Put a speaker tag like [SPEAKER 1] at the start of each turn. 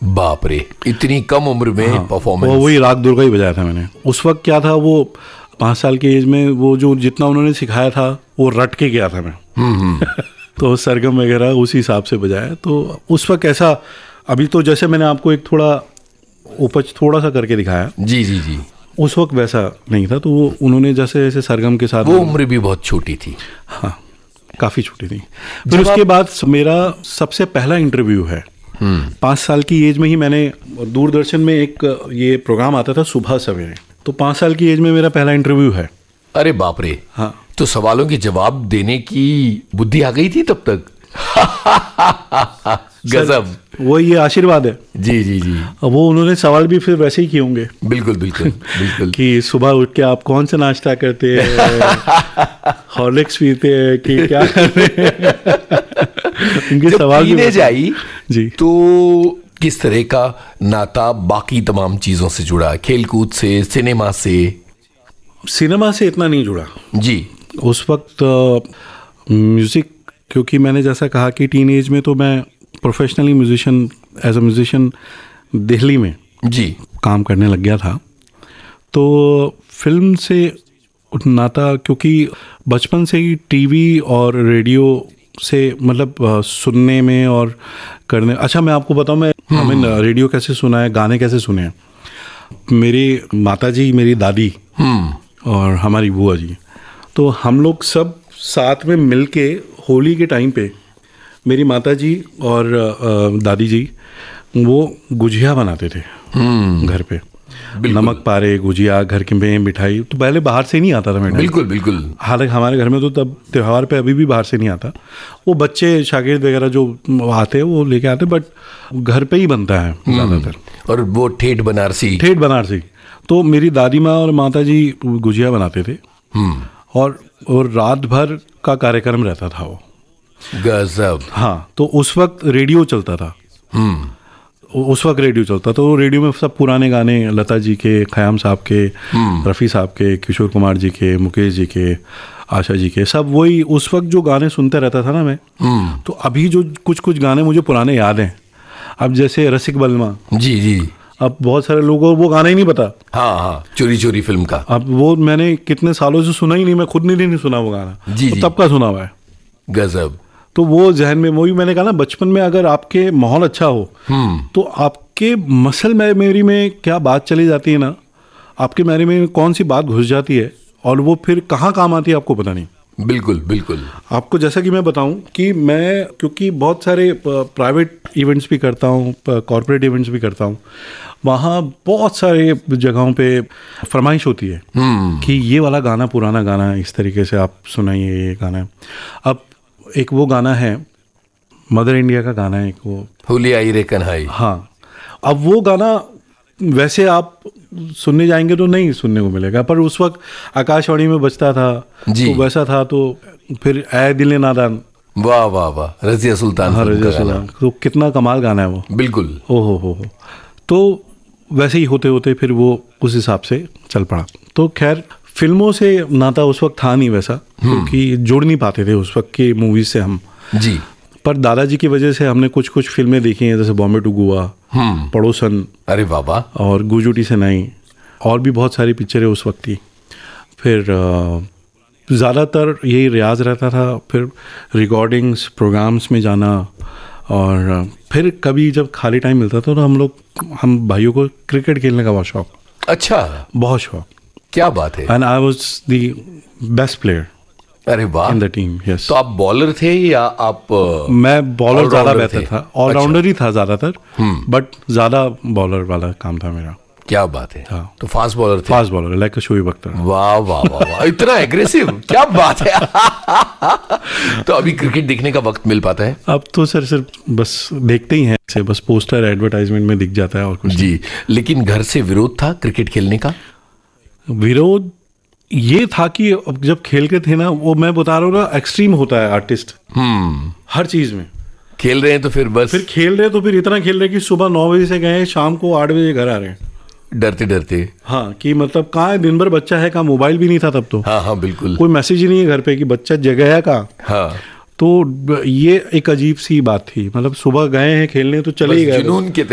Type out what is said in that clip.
[SPEAKER 1] बाप रे, इतनी कम उम्र में परफॉर्मेंस।
[SPEAKER 2] वही राग दुर्गा ही बजाया था मैंने। उस वक्त क्या था, वो 5 साल की एज में वो जो जितना उन्होंने सिखाया था वो रट के गया था मैं। तो सरगम वगैरह उसी हिसाब से बजाया। तो उस वक्त ऐसा, अभी तो जैसे मैंने आपको एक थोड़ा उपज थोड़ा सा करके दिखाया,
[SPEAKER 1] जी जी जी,
[SPEAKER 2] उस वक्त वैसा नहीं था। तो वो उन्होंने जैसे जैसे सरगम के साथ,
[SPEAKER 1] वो उम्र भी बहुत छोटी थी।
[SPEAKER 2] हाँ, काफ़ी छोटी थी। फिर उसके बाद मेरा सबसे पहला इंटरव्यू है 5 साल की एज में ही। मैंने दूरदर्शन में एक ये प्रोग्राम आता था सुबह सवेरे, तो 5 साल की एज में मेरा पहला इंटरव्यू है।
[SPEAKER 1] अरे बाप रे।
[SPEAKER 2] हाँ,
[SPEAKER 1] तो सवालों के जवाब देने की बुद्धि आ गई थी तब तक। गजब।
[SPEAKER 2] वो ये आशीर्वाद है।
[SPEAKER 1] जी जी जी।
[SPEAKER 2] वो उन्होंने सवाल भी फिर वैसे ही किए होंगे।
[SPEAKER 1] बिल्कुल बिल्कुल बिल्कुल।
[SPEAKER 2] कि सुबह उठ के आप कौन सा नाश्ता करते हैं, हॉर्लिक्स पीते हैं कि क्या करते हैं। उनके सवाल
[SPEAKER 1] पीने जाई
[SPEAKER 2] जी।
[SPEAKER 1] तो किस तरह का नाता बाकी तमाम चीजों से जुड़ा, खेलकूद से, सिनेमा से?
[SPEAKER 2] सिनेमा से इतना नहीं जुड़ा
[SPEAKER 1] जी।
[SPEAKER 2] उस वक्त। म्यूजिक, क्योंकि मैंने जैसा कहा कि टीन एज में तो मैं professionally musician, as a musician Delhi में
[SPEAKER 1] जी
[SPEAKER 2] काम करने लग गया था। तो फिल्म से नाता, क्योंकि बचपन से ही टीवी और रेडियो से मतलब सुनने में और करने। अच्छा, मैं आपको बताऊं, मैं हमें रेडियो कैसे सुना है, गाने कैसे सुने हैं। मेरी माताजी, मेरी दादी और हमारी बुआ जी, तो हम लोग सब साथ में मिलके होली के टाइम पे मेरी माताजी और दादी जी वो गुजिया बनाते थे घर पे। नमक पारे, गुजिया, घर के में मिठाई। तो पहले बाहर से नहीं आता था मिठाई।
[SPEAKER 1] बिल्कुल बिल्कुल।
[SPEAKER 2] हालांकि हमारे घर में तो तब त्योहार पे अभी भी बाहर से नहीं आता। वो बच्चे शागिर्द वगैरह जो आते हैं वो लेके आते, बट घर पे ही बनता है ज़्यादातर।
[SPEAKER 1] और वो ठेठ बनारसी। तो मेरी दादी माँ और माता जी गुजिया बनाते थे। और रात भर का कार्यक्रम रहता था वो। गजब।
[SPEAKER 2] हाँ, तो उस वक्त रेडियो चलता था। तो रेडियो में सब पुराने गाने, लता जी के, खयाम साहब के, रफ़ी साहब के, किशोर कुमार जी के, मुकेश जी के, आशा जी के, सब वही उस वक्त जो गाने सुनते रहता था ना मैं। तो अभी जो कुछ गाने मुझे पुराने याद हैं। अब जैसे रसिक बलमा,
[SPEAKER 1] जी जी,
[SPEAKER 2] अब बहुत सारे लोगों को वो गाना ही नहीं पता।
[SPEAKER 1] हाँ, चोरी चोरी फिल्म का।
[SPEAKER 2] अब वो मैंने कितने सालों से सुना ही नहीं, मैं खुद नहीं सुना वो गाना।
[SPEAKER 1] जी,
[SPEAKER 2] तो तब का सुना हुआ है।
[SPEAKER 1] गजब।
[SPEAKER 2] तो वो जहन में, वही मैंने कहा ना, बचपन में अगर आपके माहौल अच्छा हो तो आपके मसल मेमोरी में क्या बात चली जाती है ना, आपके मेमोरी में कौन सी बात घुस जाती है और वो फिर कहाँ काम आती है आपको पता नहीं।
[SPEAKER 1] बिल्कुल बिल्कुल।
[SPEAKER 2] आपको जैसा कि मैं बताऊं कि मैं, क्योंकि बहुत सारे प्राइवेट इवेंट्स भी करता हूं, कॉर्पोरेट इवेंट्स भी करता हूं, वहाँ बहुत सारे जगहों पे फरमाइश होती है कि ये वाला गाना, पुराना गाना, इस तरीके से आप सुनाइए, ये गाना है। अब एक वो गाना है, मदर इंडिया का गाना है एक, वो
[SPEAKER 1] होली आई रे कन्हाई।
[SPEAKER 2] हाँ, अब वो गाना वैसे आप सुनने जाएंगे तो नहीं सुनने को मिलेगा, पर उस वक्त आकाशवाणी में बजता था तो वैसा था। तो फिर ऐ दिले नादान,
[SPEAKER 1] वाह वाह वाह, रज़िया सुल्तान।
[SPEAKER 2] हाँ, रज़िया सुल्तान। तो कितना कमाल गाना है वो। बिल्कुल। हो। तो वैसे ही होते होते फिर वो उस हिसाब से चल पड़ा। तो खैर, फिल्मों से नाता उस वक्त था नहीं वैसा, क्योंकि जुड़ नहीं पाते थे उस वक्त की मूवीज से हम जी। पर दादाजी की वजह से हमने कुछ फिल्में देखी हैं, जैसे बॉम्बे टू गोवा, पड़ोसन, अरे बाबा, और गुजुटी से नहीं, और भी बहुत सारी पिक्चरें उस वक्त थी। फिर ज़्यादातर यही रियाज रहता था, फिर रिकॉर्डिंग्स, प्रोग्राम्स में जाना, और फिर कभी जब खाली टाइम मिलता था तो हम भाइयों को क्रिकेट खेलने का बहुत शौक। अच्छा, बहुत शौक। क्या बात है। And I was the best player. अरे वाह, इन द टीम। यस। तो आप बॉलर थे या आप? मैं बॉलर ज़्यादा बेहतर था, ऑलराउंडर ही था ज़्यादातर, बट ज़्यादा बॉलर वाला काम था मेरा। क्या बात है। हाँ, तो फास्ट बॉलर थे। Fast bowler, like Shoaib Akhtar. वाह वाह वाह, इतना एग्रेसिव, क्या बात है। तो अभी क्रिकेट देखने का वक्त मिल पाता है? अब तो सर सिर्फ बस देखते ही हैं, बस पोस्टर एडवर्टाइजमेंट में दिख जाता है और कुछ जी। लेकिन घर से विरोध था क्रिकेट खेलने का? विरोध ये था कि जब खेल के थे ना, वो मैं बता रहा हूँ ना, एक्सट्रीम होता है आर्टिस्ट हर चीज में। खेल रहे हैं तो फिर बस, फिर खेल रहे तो फिर इतना खेल रहे कि सुबह 9 बजे से गए, शाम को 8 बजे घर आ रहे हैं, डरते डरते। हाँ, कि मतलब कहाँ है, दिन भर बच्चा है, कहाँ मोबाइल भी नहीं था तब तो। हाँ हाँ बिल्कुल, कोई मैसेज ही नहीं है घर पे कि बच्चा जगह है कहाँ। हाँ, तो ये एक अजीब सी बात थी। मतलब सुबह गए हैं खेलने तो चले ही गए, जुनून के